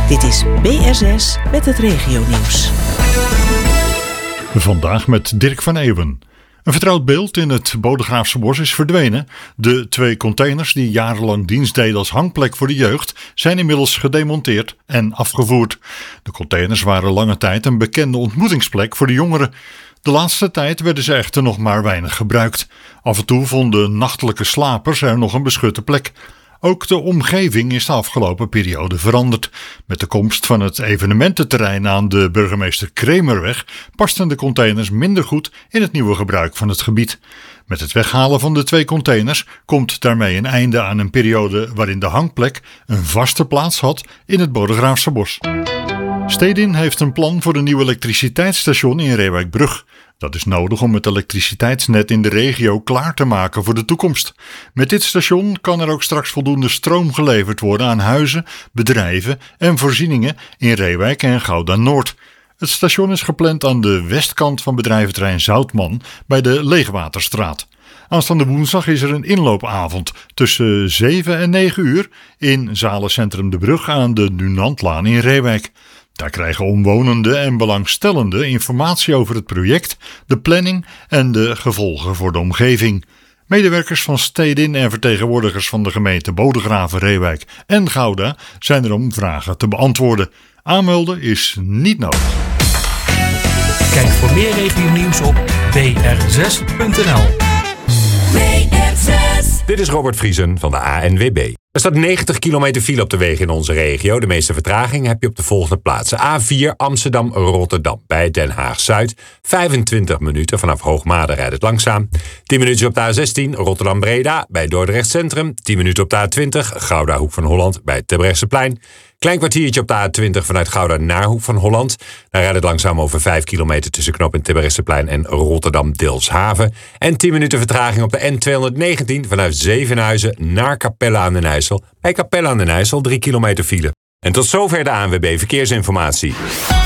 Dit is BRZS met het regionieuws. Vandaag met Dirk van Eeuwen. Een vertrouwd beeld in het Bodegraafse bos is verdwenen. De 2 containers die jarenlang dienst deden als hangplek voor de jeugd zijn inmiddels gedemonteerd en afgevoerd. De containers waren lange tijd een bekende ontmoetingsplek voor de jongeren. De laatste tijd werden ze echter nog maar weinig gebruikt. Af en toe vonden nachtelijke slapers er nog een beschutte plek. Ook de omgeving is de afgelopen periode veranderd. Met de komst van het evenemententerrein aan de Burgemeester Kremerweg pasten de containers minder goed in het nieuwe gebruik van het gebied. Met het weghalen van de 2 containers komt daarmee een einde aan een periode waarin de hangplek een vaste plaats had in het Bodegraafse bos. Stedin heeft een plan voor een nieuw elektriciteitsstation in Reeuwijkbrug. Dat is nodig om het elektriciteitsnet in de regio klaar te maken voor de toekomst. Met dit station kan er ook straks voldoende stroom geleverd worden aan huizen, bedrijven en voorzieningen in Reeuwijk en Gouda Noord. Het station is gepland aan de westkant van bedrijventerrein Zoutman bij de Leegwaterstraat. Aanstaande woensdag is er een inloopavond tussen 7 en 9 uur in zalencentrum De Brug aan de Nunantlaan in Reeuwijk. Daar krijgen omwonenden en belangstellenden informatie over het project, de planning en de gevolgen voor de omgeving. Medewerkers van Stedin en vertegenwoordigers van de gemeente Bodegraven, Reeuwijk en Gouda zijn er om vragen te beantwoorden. Aanmelden is niet nodig. Kijk voor meer regionieuws op br6.nl. Dit is Robert Vriesen van de ANWB. Er staat 90 kilometer file op de wegen in onze regio. De meeste vertraging heb je op de volgende plaatsen. A4 Amsterdam-Rotterdam bij Den Haag-Zuid. 25 minuten vanaf Hoogmade rijdt het langzaam. 10 minuten op de A16 Rotterdam-Breda bij Dordrecht Centrum. 10 minuten op de A20 Gouda Hoek van Holland bij Terbrechtseplein. Klein kwartiertje op de A20 vanuit Gouda naar Hoek van Holland. Daar rijdt het langzaam over 5 kilometer tussen knooppunt Terbrechtseplein en Rotterdam-Dilshaven. En 10 minuten vertraging op de N219 vanuit Zevenhuizen naar Capelle aan den IJssel. Bij Capelle aan den IJssel 3 kilometer file. En tot zover de ANWB Verkeersinformatie.